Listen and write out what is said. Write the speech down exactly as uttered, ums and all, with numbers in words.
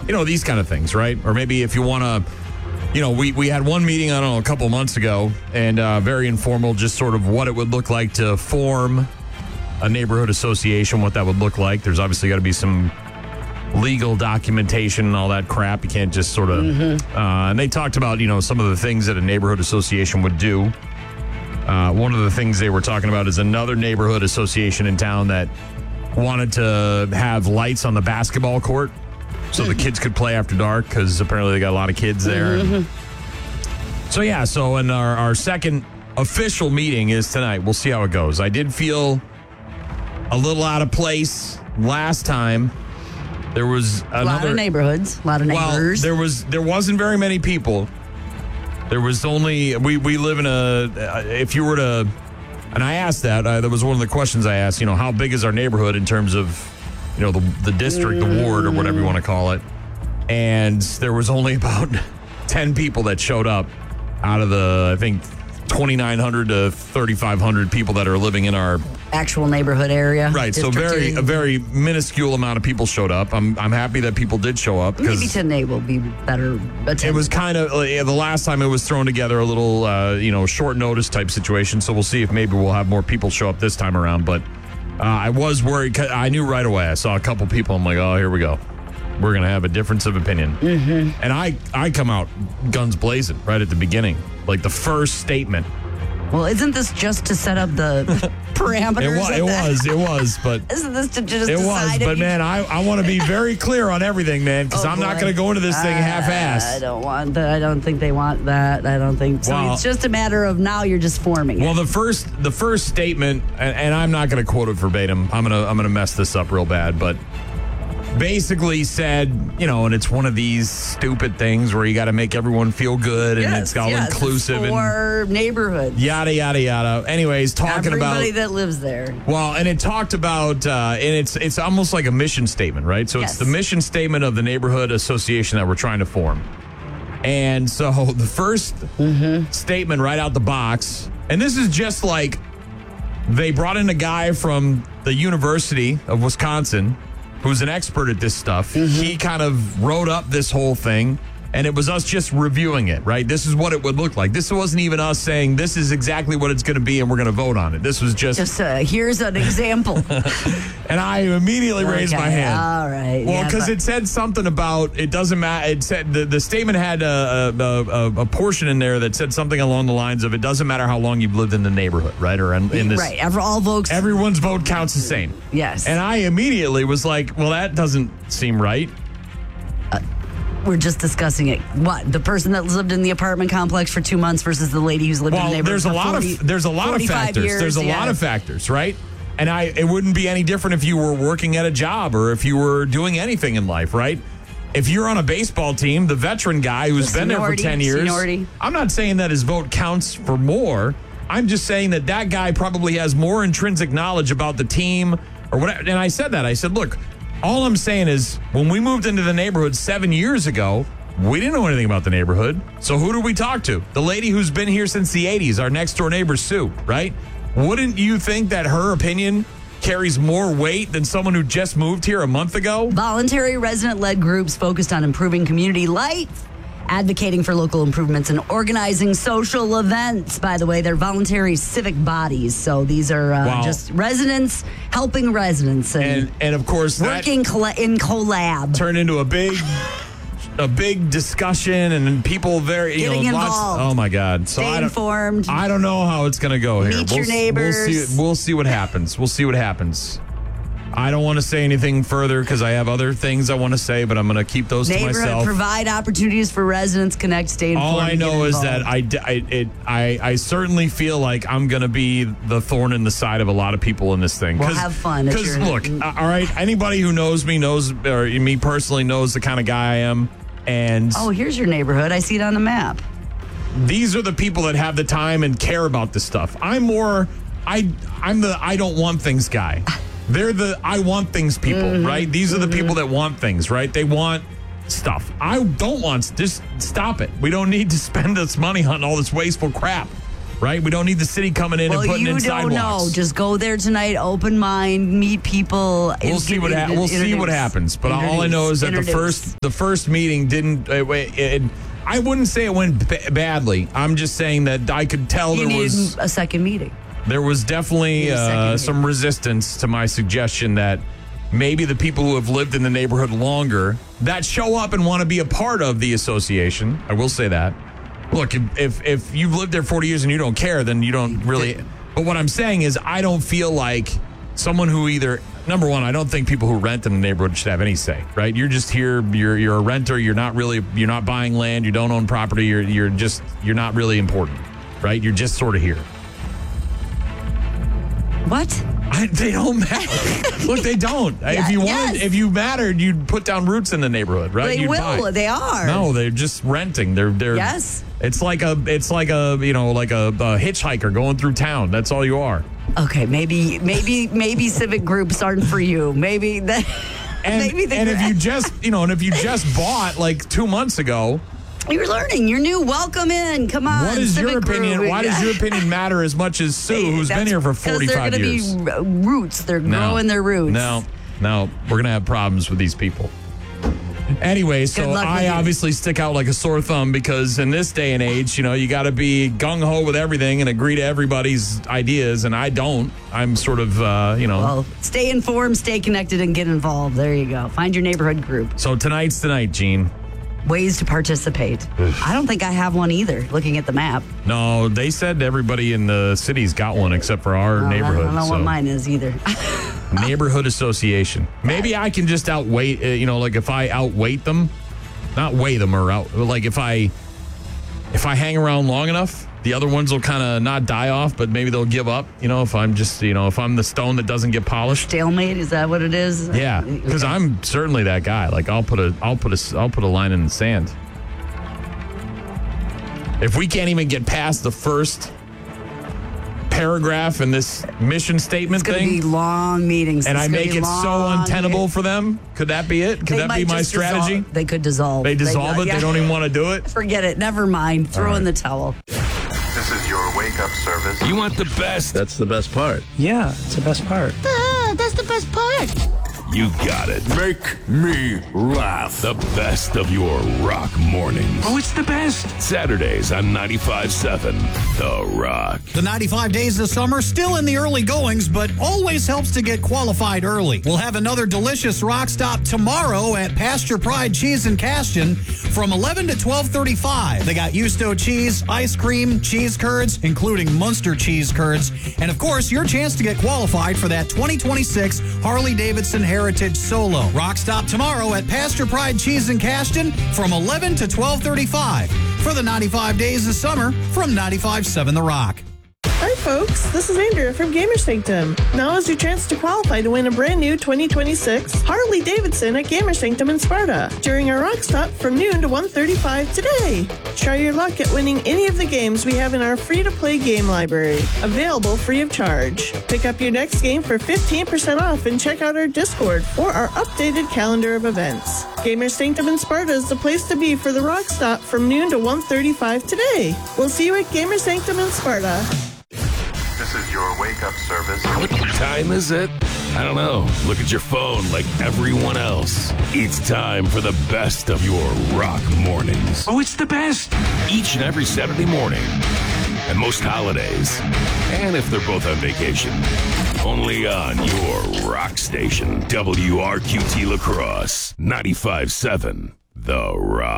you know, these kind of things, right? Or maybe if you want to, you know, we, we had one meeting, I don't know, a couple months ago, and uh, very informal, just sort of what it would look like to form a neighborhood association, what that would look like. There's obviously got to be some legal documentation and all that crap. You can't just sort of, mm-hmm. uh, and they talked about, you know, some of the things that a neighborhood association would do. Uh, one of the things they were talking about is another neighborhood association in town that wanted to have lights on the basketball court so the kids could play after dark, because apparently they got a lot of kids there. Mm-hmm. So, yeah, so in our, our second official meeting is tonight. We'll see how it goes. I did feel a little out of place last time. There was another... A lot of neighborhoods, a lot of neighbors. Well, there, was, there wasn't very many people. There was only... We, we live in a... If you were to... And I asked that. Uh, that was one of the questions I asked. You know, how big is our neighborhood in terms of, you know, the, the district, the ward, or whatever you want to call it. And there was only about ten people that showed up out of the, I think, twenty-nine hundred to thirty-five hundred people that are living in our actual neighborhood area. Right. So very a very minuscule amount of people showed up. I'm I'm happy that people did show up. Maybe tonight will be better attended. It was kind of uh, the last time it was thrown together a little, uh, you know, short notice type situation. So we'll see if maybe we'll have more people show up this time around. But uh, I was worried. 'Cause I knew right away. I saw a couple people. I'm like, oh, here we go. We're going to have a difference of opinion. Mm-hmm. And I, I come out guns blazing right at the beginning. Like the first statement. Well, isn't this just to set up the parameters? It was, it was, it was, but isn't this to just it decide was, but man, I, I want to be very clear on everything, man, because oh, I'm boy. not going to go into this thing uh, half-assed. I don't want that. I don't think they want that. I don't think so. Well, it's just a matter of now you're just forming. Well, it. the first, the first statement, and, and I'm not going to quote it verbatim. I'm gonna, I'm gonna mess this up real bad, but. Basically said, you know, and it's one of these stupid things where you got to make everyone feel good and yes, it's all yes, inclusive it's for and neighborhoods. Yada yada yada. Anyways, talking Everybody about everybody that lives there. Well, and it talked about, uh, and it's it's almost like a mission statement, right? So yes. it's the mission statement of the neighborhood association that we're trying to form. And so the first mm-hmm. statement right out the box, and this is just like they brought in a guy from the University of Wisconsin who's an expert at this stuff. Mm-hmm. He kind of wrote up this whole thing, and it was us just reviewing it, right? This is what it would look like. This wasn't even us saying this is exactly what it's going to be and we're going to vote on it. This was just... Just uh, here's an example. And I immediately okay. raised my hand. All right. Well, because yeah, it said something about, it doesn't matter. It said, the, the statement had a, a, a, a portion in there that said something along the lines of, it doesn't matter how long you've lived in the neighborhood, right? Or in, in this... Right. Every, all votes... Everyone's vote counts the same. Yes. And I immediately was like, well, that doesn't seem right. Uh, We're just discussing it. What, the person that lived in the apartment complex for two months versus the lady who's lived well, in the neighborhood there's for a lot forty, of there's a lot of factors. Years, there's a yeah. lot of factors, right? And I it wouldn't be any different if you were working at a job or if you were doing anything in life, right? If you're on a baseball team, the veteran guy who's the been seniority, there for ten years, seniority. I'm not saying that his vote counts for more. I'm just saying that that guy probably has more intrinsic knowledge about the team or whatever. And I said that. I said, look, all I'm saying is when we moved into the neighborhood seven years ago, we didn't know anything about the neighborhood. So who do we talk to? The lady who's been here since the eighties, our next door neighbor, Sue, right? Wouldn't you think that her opinion carries more weight than someone who just moved here a month ago? Voluntary resident-led groups focused on improving community life, advocating for local improvements, and organizing social events. By the way, they're voluntary civic bodies. So these are uh, wow. just residents helping residents. And, and, and of course, working that colla- in collab. Turned into a big... a big discussion and people very you Getting know lots, involved. oh my god so Stay I don't, informed. I don't know how it's gonna go here. Meet we'll, your neighbors. We'll see, we'll see what happens. We'll see what happens. I don't want to say anything further because I have other things I want to say, but I'm going to keep those to Neighborhood myself. Provide opportunities for residents, connect, stay informed. All I know is involved. that I, I, it, I, I certainly feel like I'm going to be the thorn in the side of a lot of people in this thing. Well, have fun. Because, look, uh, all right, anybody who knows me knows, or me personally knows the kind of guy I am. And oh, here's your neighborhood. I see it on the map. These are the people that have the time and care about this stuff. I'm more, I, I'm the I don't want things guy. They're the I want things people, mm-hmm. right? These are the mm-hmm. people that want things, right? They want stuff. I don't want, just stop it. We don't need to spend this money on all this wasteful crap. right? We don't need the city coming in Well, and putting you in don't sidewalks. know. Just go there tonight, open mind, meet people. We'll see what ha- we'll see what happens. But all I know is that the first the first meeting didn't. It, it, I wouldn't say it went b- badly. I'm just saying that I could tell you there needed was a second meeting. there was definitely Need a second uh, meeting. some resistance to my suggestion that maybe the people who have lived in the neighborhood longer that show up and want to be a part of the association. I will say that. Look, if, if if you've lived there forty years and you don't care, then you don't really. But what I'm saying is, I don't feel like someone who either, number one, I don't think people who rent in the neighborhood should have any say, right? You're just here. You're you're a renter. You're not really. You're not buying land. You don't own property. You're you're just. You're not really important, right? You're just sort of here. What? I, they don't matter. Look, they don't. Yeah, if you wanted, yes. if you mattered, you'd put down roots in the neighborhood, right? They You'd will. buy. They are. No, they're just renting. They're they're. Yes. It's like a it's like a you know like a, a hitchhiker going through town. That's all you are. Okay, maybe maybe maybe civic groups aren't for you. Maybe that. And, maybe the, and if you just you know and if you just bought like two months ago, you're learning, you're new. Welcome in. Come on. what is civic your opinion? group. Why does your opinion matter as much as Sue, who's been That's here for 'cause forty-five they're years? gonna be roots. They're No. growing their roots. No, no, we're gonna have problems with these people. Anyway, so luck with I you. obviously stick out like a sore thumb because in this day and age, you know, you got to be gung ho with everything and agree to everybody's ideas, and I don't. I'm sort of, uh, you know. Well, stay informed, stay connected, and get involved. There you go. Find your neighborhood group. So tonight's tonight, Gene. Ways to participate. I don't think I have one either, looking at the map. No, they said everybody in the city's got one except for our Well, neighborhood. I don't know so. what mine is either. Neighborhood association. Maybe I can just outweight, uh, you know, like if I outweight them, not weigh them or out, like if I, if I hang around long enough, the other ones will kind of not die off, but maybe they'll give up. You know, if I'm just, you know, if I'm the stone that doesn't get polished. Stalemate, is that what it is? Yeah, because Okay. I'm certainly that guy. Like I'll put a, I'll put a, I'll put a line in the sand. If we can't even get past the first paragraph in this mission statement It's going to thing, be long meetings. and It's I gonna make be it so long untenable meetings. for them, could that be it? Could They that be might my just strategy? dissolve- They could dissolve. They dissolve it. yeah. They don't even want to do it. Forget it. Never mind. Throw All in right. the towel. This is your wake-up service. You want the best? That's the best part. Yeah, it's the best part. That's the best part. You got it. Make me laugh. The best of your rock mornings. Oh, it's the best. Saturdays on ninety-five seven The Rock. The ninety-five days of summer still in the early goings, but always helps to get qualified early. We'll have another delicious rock stop tomorrow at Pasture Pride Cheese and Caston from eleven to twelve thirty-five. They got Yusto cheese, ice cream, cheese curds, including Munster cheese curds, and of course, your chance to get qualified for that twenty twenty-six Harley-Davidson Heritage Solo. Rock stop tomorrow at Pasture Pride Cheese and Caston from eleven to twelve thirty-five for the ninety-five days of summer from ninety-five seven The Rock. Hi folks, this is Andrea from Gamer Sanctum. Now is your chance to qualify to win a brand new twenty twenty-six Harley Davidson at Gamer Sanctum in Sparta during our rock stop from noon to one thirty-five today. Try your luck at winning any of the games we have in our free-to-play game library, available free of charge. Pick up your next game for fifteen percent off and check out our Discord for our updated calendar of events. Gamer Sanctum in Sparta is the place to be for the rock stop from noon to one thirty-five today. We'll see you at Gamer Sanctum in Sparta. This is your wake-up service. What time is it? I don't know. Look at your phone like everyone else. It's time for the best of your rock mornings. Oh, it's the best. Each and every Saturday morning. And most holidays. And if they're both on vacation. Only on your rock station. W R Q T La Crosse. ninety-five seven The Rock.